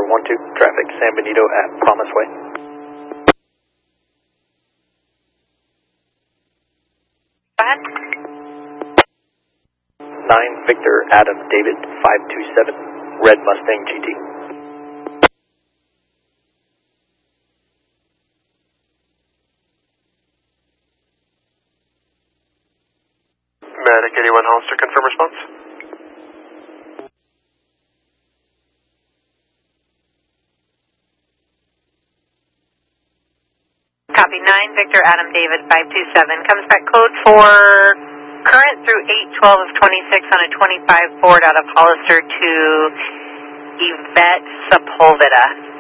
12, traffic San Benito at Promise Way. Go ahead. 9 Victor Adam David 527, Red Mustang GT. Medic 81 Hollister, confirm response. Copy 9 Victor Adam David 527, comes back code for current through 8/12 of 26 on a 25 Ford out of Hollister to Yvette Sepulveda.